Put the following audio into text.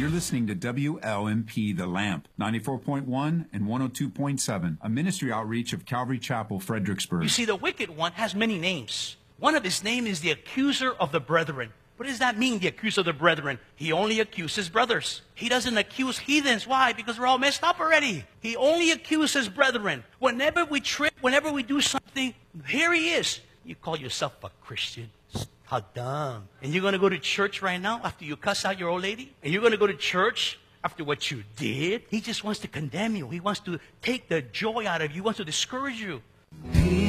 You're listening to WLMP The Lamp, 94.1 and 102.7, a ministry outreach of Calvary Chapel, Fredericksburg. You see, the wicked one has many names. One of his names is the accuser of the brethren. What does that mean, the accuser of the brethren? He only accuses brothers. He doesn't accuse heathens. Why? Because we're all messed up already. He only accuses brethren. Whenever we trip, whenever we do something, here he is. You call yourself a Christian. How dumb. And you're going to go to church right now after you cuss out your old lady? And you're going to go to church after what you did? He just wants to condemn you. He wants to take the joy out of you. He wants to discourage you.